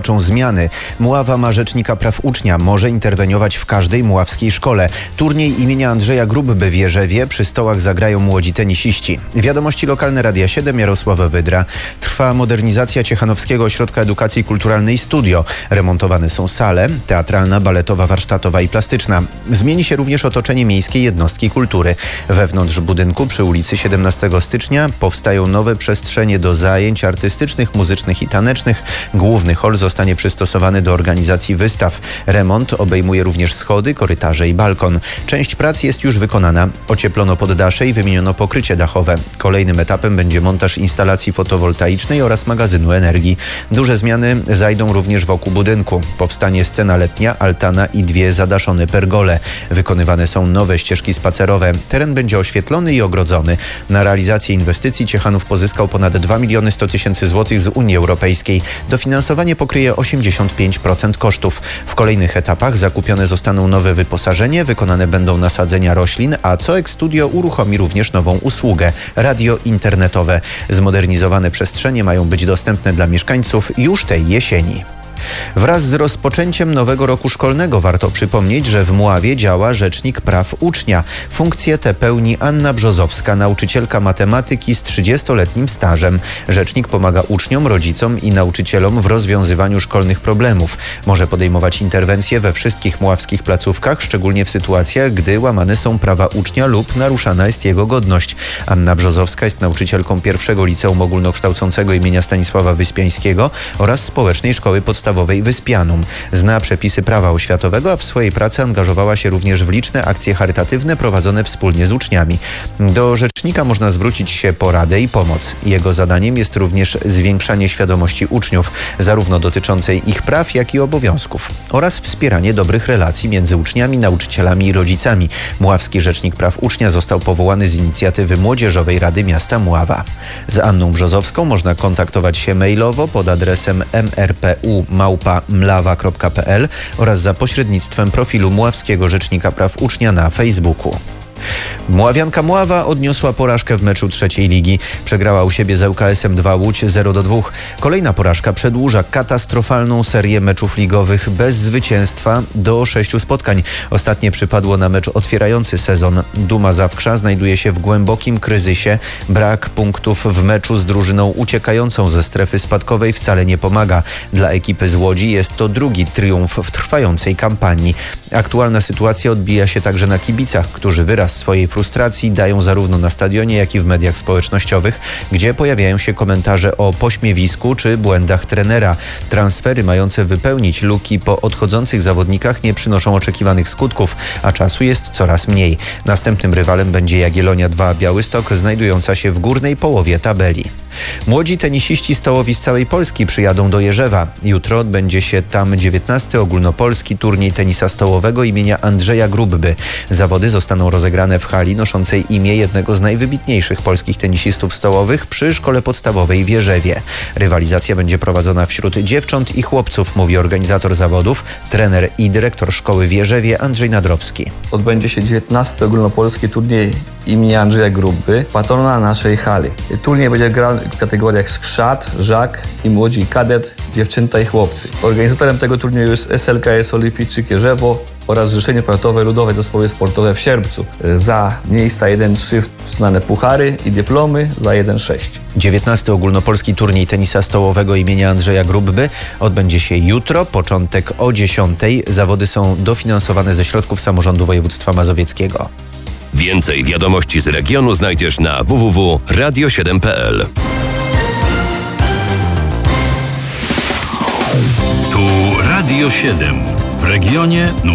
zaczą zmiany. Mława ma rzecznika praw ucznia, może interweniować w każdej mławskiej szkole. Turniej imienia Andrzeja Grubby w Jerzewie, przy stołach zagrają młodzi tenisiści. Wiadomości lokalne Radia 7, Jarosław Wydra. Trwa modernizacja Ciechanowskiego Ośrodka Edukacji Kulturalnej Studio. Remontowane są sale, teatralna, baletowa, warsztatowa i plastyczna. Zmieni się również otoczenie miejskiej jednostki kultury. Wewnątrz budynku przy ulicy 17 stycznia powstają nowe przestrzenie do zajęć artystycznych, muzycznych i tanecznych. Główny hol zostanie przystosowany do organizacji wystaw. Remont obejmuje również schody, korytarze i balkon. Część prac jest już wykonana. Ocieplono poddasze i wymieniono pokrycie dachowe. Kolejnym etapem będzie montaż instalacji fotowoltaicznej oraz magazynu energii. Duże zmiany zajdą również wokół budynku. Powstanie scena letnia, altana i 2 zadaszone pergole. Wykonywane są nowe ścieżki spacerowe. Teren będzie oświetlony i ogrodzony. Na realizację inwestycji Ciechanów pozyskał ponad 2 100 000 złotych z Unii Europejskiej. Dofinansowanie pokryje 85% kosztów. W kolejnych etapach zakupione zostaną nowe wyposażenie, wykonane będą nasadzenia roślin, a COEX Studio uruchomi również nową usługę – radio internetowe. Zmodernizowane przestrzenie mają być dostępne dla mieszkańców już tej jesieni. Wraz z rozpoczęciem nowego roku szkolnego warto przypomnieć, że w Mławie działa Rzecznik Praw Ucznia. Funkcję tę pełni Anna Brzozowska, nauczycielka matematyki z 30-letnim stażem. Rzecznik pomaga uczniom, rodzicom i nauczycielom w rozwiązywaniu szkolnych problemów. Może podejmować interwencje we wszystkich mławskich placówkach, szczególnie w sytuacjach, gdy łamane są prawa ucznia lub naruszana jest jego godność. Anna Brzozowska jest nauczycielką pierwszego liceum ogólnokształcącego imienia Stanisława Wyspiańskiego oraz Społecznej Szkoły Podstawowej Wyspianum. Zna przepisy prawa oświatowego, a w swojej pracy angażowała się również w liczne akcje charytatywne prowadzone wspólnie z uczniami. Do rzecznika można zwrócić się po radę i pomoc. Jego zadaniem jest również zwiększanie świadomości uczniów, zarówno dotyczącej ich praw, jak i obowiązków, oraz wspieranie dobrych relacji między uczniami, nauczycielami i rodzicami. Mławski Rzecznik Praw Ucznia został powołany z inicjatywy Młodzieżowej Rady Miasta Mława. Z Anną Brzozowską można kontaktować się mailowo pod adresem mrpu@mlawa.pl oraz za pośrednictwem profilu Mławskiego Rzecznika Praw Ucznia na Facebooku. Mławianka Mława odniosła porażkę w meczu trzeciej ligi. Przegrała u siebie z ŁKS-em 2 Łódź 0-2. Kolejna porażka przedłuża katastrofalną serię meczów ligowych bez zwycięstwa do 6 spotkań. Ostatnie przypadło na mecz otwierający sezon. Duma Zawkrza znajduje się w głębokim kryzysie. Brak punktów w meczu z drużyną uciekającą ze strefy spadkowej wcale nie pomaga. Dla ekipy z Łodzi jest to drugi triumf w trwającej kampanii. Aktualna sytuacja odbija się także na kibicach, którzy wyraz swojej frustracji dają zarówno na stadionie, jak i w mediach społecznościowych, gdzie pojawiają się komentarze o pośmiewisku czy błędach trenera. Transfery mające wypełnić luki po odchodzących zawodnikach nie przynoszą oczekiwanych skutków, a czasu jest coraz mniej. Następnym rywalem będzie Jagiellonia 2 Białystok, znajdująca się w górnej połowie tabeli. Młodzi tenisiści stołowi z całej Polski przyjadą do Jerzewa. Jutro odbędzie się tam 19. ogólnopolski turniej tenisa stołowego imienia Andrzeja Grubby. Zawody zostaną rozegrane w hali noszącej imię jednego z najwybitniejszych polskich tenisistów stołowych przy szkole podstawowej w Jerzewie. Rywalizacja będzie prowadzona wśród dziewcząt i chłopców, mówi organizator zawodów, trener i dyrektor szkoły w Jerzewie Andrzej Nadrowski. Odbędzie się 19. ogólnopolski turniej imienia Andrzeja Grubby, patrona naszej hali. Turniej będzie grany w kategoriach skrzat, żak i młodzi kadet, dziewczęta i chłopcy. Organizatorem tego turnieju jest SLKS Olimpijczyk Jerzewo oraz Zrzeszenie Powiatowe Ludowe Zespoły Sportowe w Sierpcu. Za miejsca 1-3 przyznane puchary i dyplomy za 1-6. 19. ogólnopolski turniej tenisa stołowego imienia Andrzeja Grubby odbędzie się jutro, początek o 10:00. Zawody są dofinansowane ze środków samorządu województwa mazowieckiego. Więcej wiadomości z regionu znajdziesz na www.radio7.pl. Tu Radio 7 w regionie numer